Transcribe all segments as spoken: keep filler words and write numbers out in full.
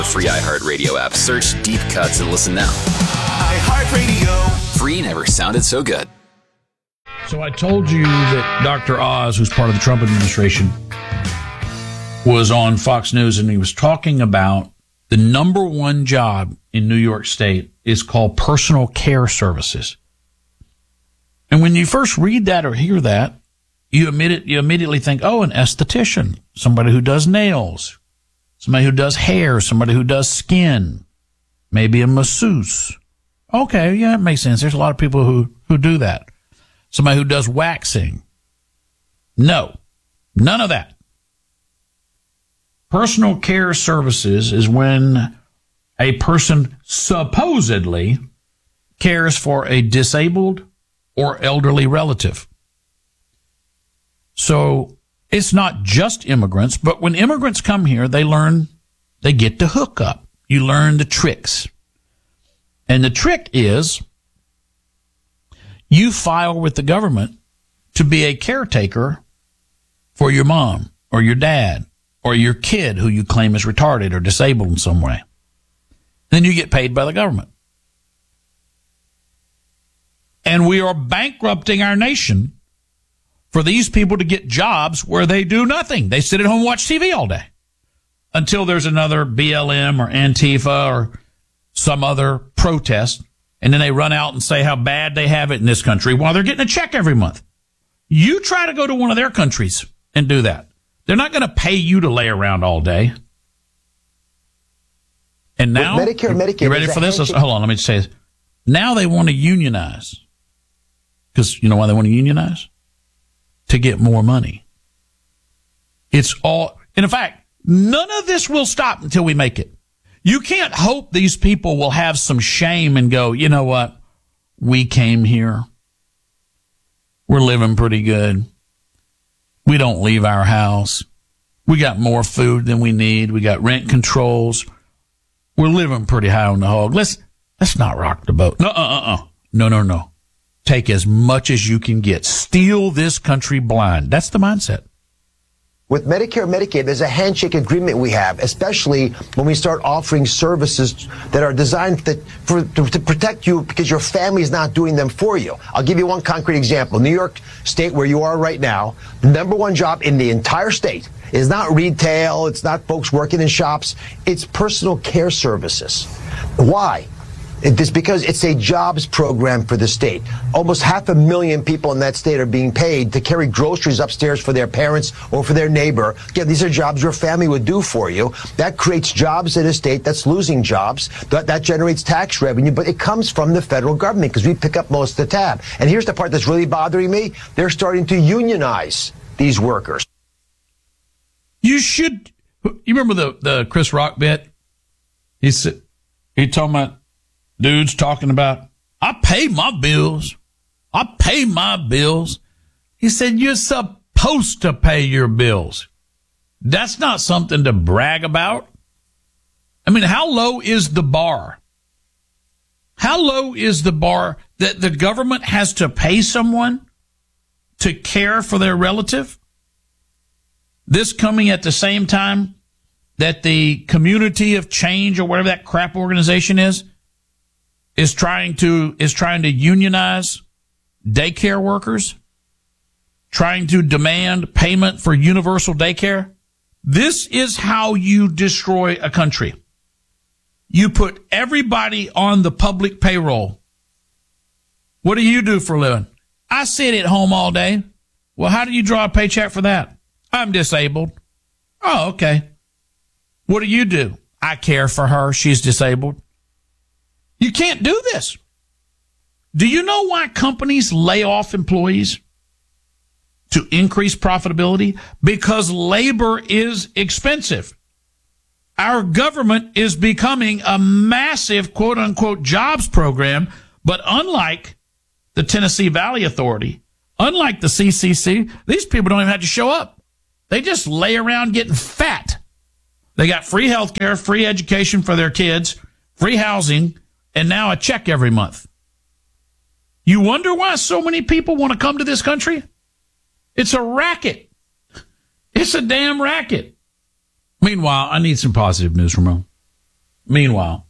The free iHeartRadio app. Search Deep Cuts and listen now. iHeartRadio. Free never sounded so good. So I told you that Doctor Oz, who's part of the Trump administration, was on Fox News, and he was talking about the number one job in New York State is called personal care services. And when you first read that or hear that, you immediately, you immediately think, oh, an esthetician, somebody who does nails, somebody who does hair, somebody who does skin, maybe a masseuse. Okay, yeah, it makes sense. There's a lot of people who, who do that. Somebody who does waxing. No, none of that. Personal care services is when a person supposedly cares for a disabled or elderly relative. So it's not just immigrants, but when immigrants come here, they learn, they get to hook up. You learn the tricks. And the trick is you file with the government to be a caretaker for your mom or your dad or your kid who you claim is retarded or disabled in some way. Then you get paid by the government. And we are bankrupting our nation for these people to get jobs where they do nothing. They sit at home and watch T V all day until there's another B L M or Antifa or some other protest. And then they run out and say how bad they have it in this country while they're getting a check every month. You try to go to one of their countries and do that. They're not going to pay you to lay around all day. And now, With Medicare, Medicaid, you ready for this? handshake- Hold on, let me just say this. Now they want to unionize. Because you know why they want to unionize? To get more money. It's all, and in fact, none of this will stop until we make it. You can't hope these people will have some shame and go, you know what? We came here. We're living pretty good. We don't leave our house. We got more food than we need. We got rent controls. We're living pretty high on the hog. Let's, let's not rock the boat. No, uh, uh, uh. No, no, no. Take as much as you can get. Steal this country blind. That's the mindset. With Medicare and Medicaid, there's a handshake agreement we have, especially when we start offering services that are designed to, for, to, to protect you because your family is not doing them for you. I'll give you one concrete example. New York State, where you are right now, the number one job in the entire state is not retail. It's not folks working in shops. It's personal care services. Why? It's because it's a jobs program for the state. Almost half a million people in that state are being paid to carry groceries upstairs for their parents or for their neighbor. Again, these are jobs your family would do for you. That creates jobs in a state that's losing jobs. That, that generates tax revenue, but it comes from the federal government because we pick up most of the tab. And here's the part that's really bothering me. They're starting to unionize these workers. You should, you remember the, the Chris Rock bit? He said, he told me, dude's talking about, I pay my bills. I pay my bills. He said, you're supposed to pay your bills. That's not something to brag about. I mean, how low is the bar? How low is the bar that the government has to pay someone to care for their relative? This coming at the same time that the Community of Change or whatever that crap organization is, is trying to, is trying to unionize daycare workers, trying to demand payment for universal daycare. This is how you destroy a country. You put everybody on the public payroll. What do you do for a living? I sit at home all day. Well, how do you draw a paycheck for that? I'm disabled. Oh, okay. What do you do? I care for her. She's disabled. You can't do this. Do you know why companies lay off employees? To increase profitability? Because labor is expensive. Our government is becoming a massive quote unquote jobs program, but unlike the Tennessee Valley Authority, unlike the C C C, these people don't even have to show up. They just lay around getting fat. They got free health care, free education for their kids, free housing, and now a check every month. You wonder why so many people want to come to this country? It's a racket. It's a damn racket. Meanwhile, I need some positive news, Ramon. Meanwhile,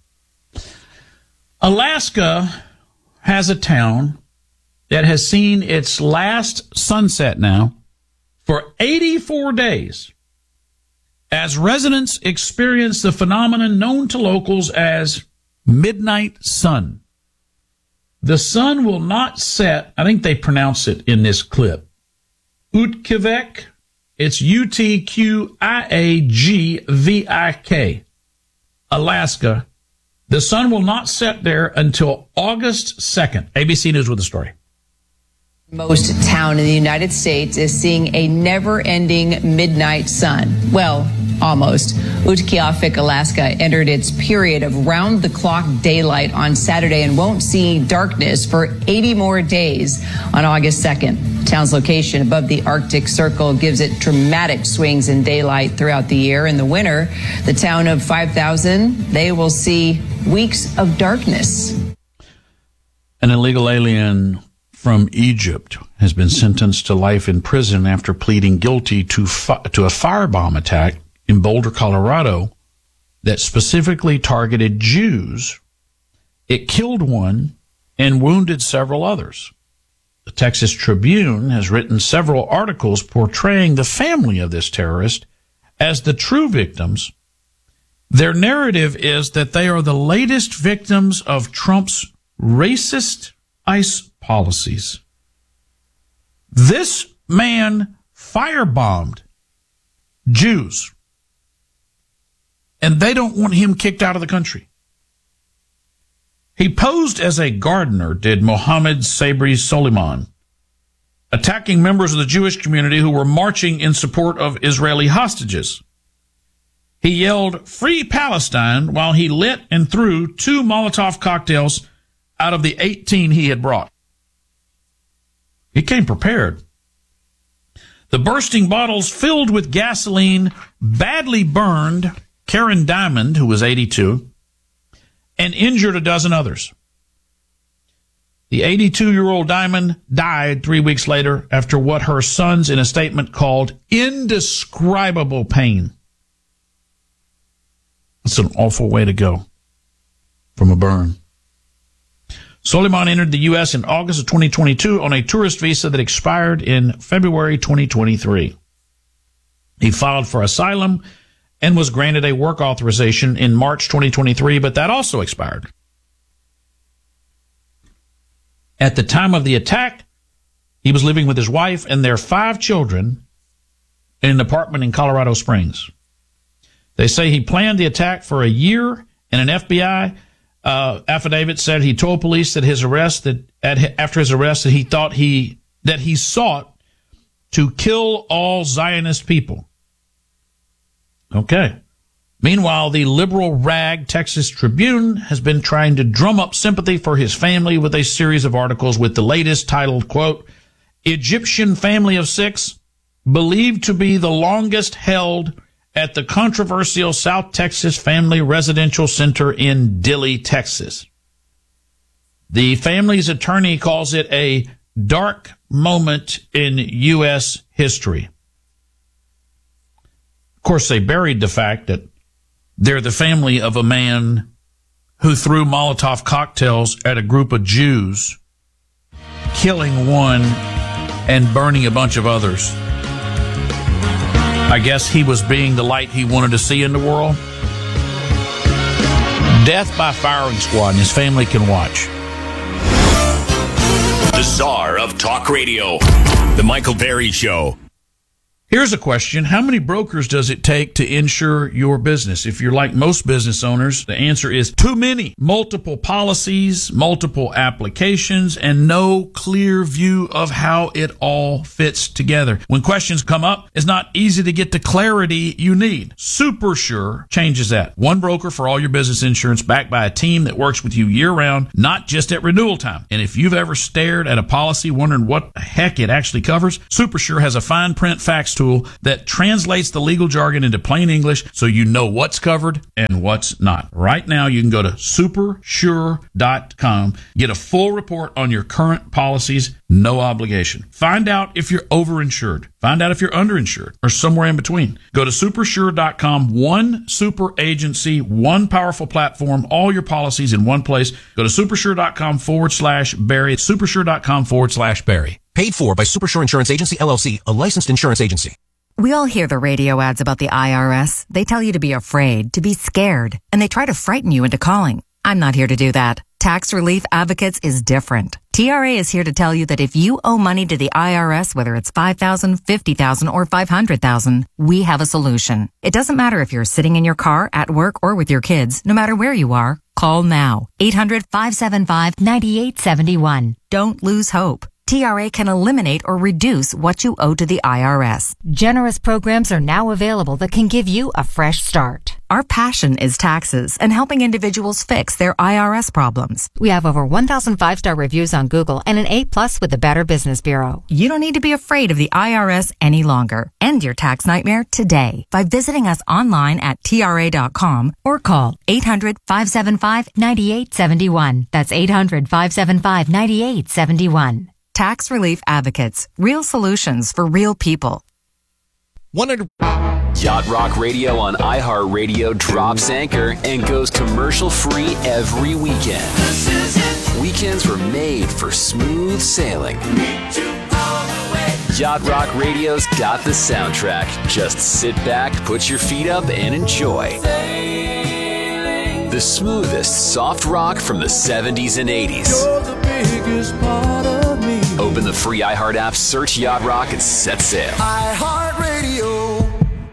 Alaska has a town that has seen its last sunset now for eighty-four days as residents experience the phenomenon known to locals as midnight sun. The sun will not set, I think they pronounce it in this clip, Utqiagvik. It's U T Q I A G V I K, Alaska. The sun will not set there until August second. A B C News with the story. Most town in the United States is seeing a never-ending midnight sun. Well, almost. Utqiagvik, Alaska entered its period of round-the-clock daylight on Saturday and won't see darkness for eighty more days on August second. Town's location above the Arctic Circle gives it dramatic swings in daylight throughout the year. In the winter, the town of five thousand, they will see weeks of darkness. An illegal alien from Egypt has been sentenced to life in prison after pleading guilty to fi- to a firebomb attack in Boulder, Colorado, that specifically targeted Jews. It killed one and wounded several others. The Texas Tribune has written several articles portraying the family of this terrorist as the true victims. Their narrative is that they are the latest victims of Trump's racist ICE policies. This man firebombed Jews, and they don't want him kicked out of the country. He posed as a gardener, did Mohammed Sabri Soliman, attacking members of the Jewish community who were marching in support of Israeli hostages. He yelled, "Free Palestine," while he lit and threw two Molotov cocktails out of the eighteen he had brought. He came prepared. The bursting bottles filled with gasoline badly burned Karen Diamond, who was eighty-two, and injured a dozen others. The eighty-two-year-old Diamond died three weeks later after what her sons in a statement called indescribable pain. It's an awful way to go from a burn. Soliman entered the U S in August of twenty twenty-two on a tourist visa that expired in February twenty twenty-three. He filed for asylum and was granted a work authorization in March twenty twenty-three, but that also expired. At the time of the attack, he was living with his wife and their five children in an apartment in Colorado Springs. They say he planned the attack for a year, and an F B I uh, affidavit said he told police that his arrest, that at, after his arrest, that he thought he that he sought to kill all Zionist people. Okay. Meanwhile, the liberal rag Texas Tribune has been trying to drum up sympathy for his family with a series of articles with the latest titled, quote, "Egyptian family of six believed to be the longest held at the controversial South Texas Family Residential Center in Dilley, Texas." The family's attorney calls it a dark moment in U S history. Of course, they buried the fact that they're the family of a man who threw Molotov cocktails at a group of Jews, killing one and burning a bunch of others. I guess he was being the light he wanted to see in the world. Death by firing squad, and his family can watch. The czar of talk radio, The Michael Berry Show. Here's a question. How many brokers does it take to insure your business? If you're like most business owners, the answer is too many. Multiple policies, multiple applications, and no clear view of how it all fits together. When questions come up, it's not easy to get the clarity you need. SuperSure changes that. One broker for all your business insurance, backed by a team that works with you year-round, not just at renewal time. And if you've ever stared at a policy wondering what the heck it actually covers, SuperSure has a fine print facts tool tool that translates the legal jargon into plain English so you know what's covered and what's not. Right now, you can go to super sure dot com, get a full report on your current policies, no obligation. Find out if you're overinsured. Find out if you're underinsured or somewhere in between. Go to super sure dot com, one super agency, one powerful platform, all your policies in one place. Go to super sure dot com forward slash Barry. super sure dot com forward slash Barry. Paid for by Supersure Insurance Agency, L L C, a licensed insurance agency. We all hear the radio ads about the I R S. They tell you to be afraid, to be scared, and they try to frighten you into calling. I'm not here to do that. Tax Relief Advocates is different. T R A is here to tell you that if you owe money to the I R S, whether it's five thousand dollars, fifty thousand dollars, or five hundred thousand dollars, we have a solution. It doesn't matter if you're sitting in your car, at work, or with your kids. No matter where you are, call now. eight hundred, five seven five, nine eight seven one. Don't lose hope. T R A can eliminate or reduce what you owe to the I R S. Generous programs are now available that can give you a fresh start. Our passion is taxes and helping individuals fix their I R S problems. We have over one thousand five-star reviews on Google and an A plus with the Better Business Bureau. You don't need to be afraid of the I R S any longer. End your tax nightmare today by visiting us online at T R A dot com or call eight hundred, five seven five, nine eight seven one. That's eight hundred, five seven five, nine eight seven one. Tax Relief Advocates. Real solutions for real people. one hundred Yacht Rock Radio on iHeartRadio drops anchor and goes commercial-free every weekend. Weekends were made for smooth sailing. Yacht Rock Radio's got the soundtrack. Just sit back, put your feet up, and enjoy. The smoothest soft rock from the seventies and eighties. You're the biggest part of me. Open the free iHeart app, search Yacht Rock, and set sail. iHeartRadio.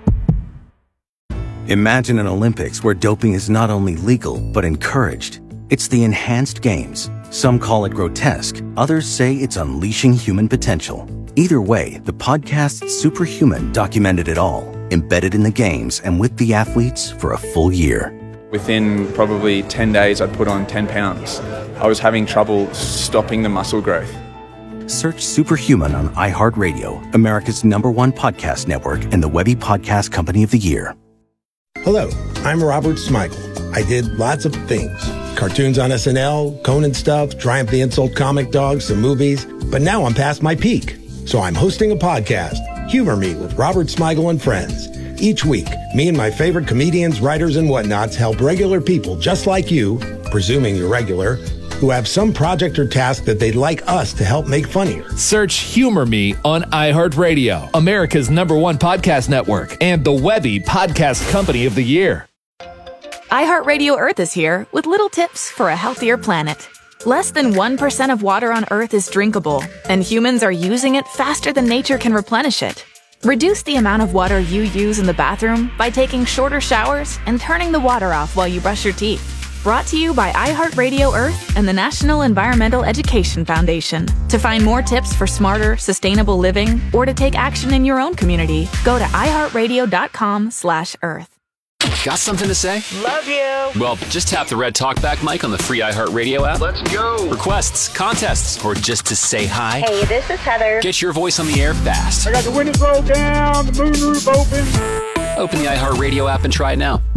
Imagine an Olympics where doping is not only legal, but encouraged. It's the Enhanced Games. Some call it grotesque. Others say it's unleashing human potential. Either way, the podcast Superhuman documented it all, embedded in the games and with the athletes for a full year. Within probably ten days, I'd put on ten pounds. I was having trouble stopping the muscle growth. Search Superhuman on iHeartRadio, America's number one podcast network and the Webby Podcast Company of the Year. Hello, I'm Robert Smigel. I did lots of things. Cartoons on S N L, Conan stuff, Triumph the Insult comic dogs, some movies. But now I'm past my peak. So I'm hosting a podcast, Humor Me with Robert Smigel and Friends. Each week, me and my favorite comedians, writers, and whatnots help regular people just like you, presuming you're regular, who have some project or task that they'd like us to help make funnier. Search Humor Me on iHeartRadio, America's number one podcast network, and the Webby Podcast Company of the Year. iHeartRadio Earth is here with little tips for a healthier planet. Less than one percent of water on Earth is drinkable, and humans are using it faster than nature can replenish it. Reduce the amount of water you use in the bathroom by taking shorter showers and turning the water off while you brush your teeth. Brought to you by iHeartRadio Earth and the National Environmental Education Foundation. To find more tips for smarter, sustainable living or to take action in your own community, go to iHeartRadio.com slash Earth. Got something to say? Love you. Well, just tap the red talkback mic on the free iHeartRadio app. Let's go. Requests, contests, or just to say hi. Hey, this is Heather. Get your voice on the air fast. I got the windows rolled down, the moonroof open. Open the iHeartRadio app and try it now.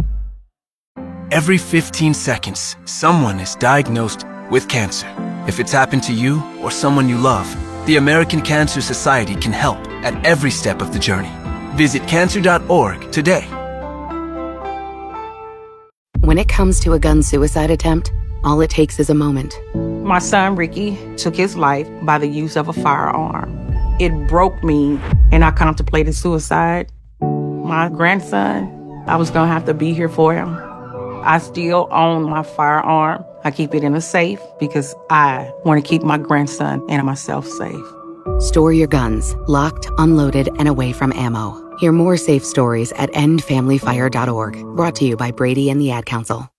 Every fifteen seconds, someone is diagnosed with cancer. If it's happened to you or someone you love, the American Cancer Society can help at every step of the journey. Visit cancer dot org today. When it comes to a gun suicide attempt, all it takes is a moment. My son, Ricky, took his life by the use of a firearm. It broke me, and I contemplated suicide. My grandson, I was going to have to be here for him. I still own my firearm. I keep it in a safe because I want to keep my grandson and myself safe. Store your guns, locked, unloaded, and away from ammo. Hear more safe stories at end family fire dot org. Brought to you by Brady and the Ad Council.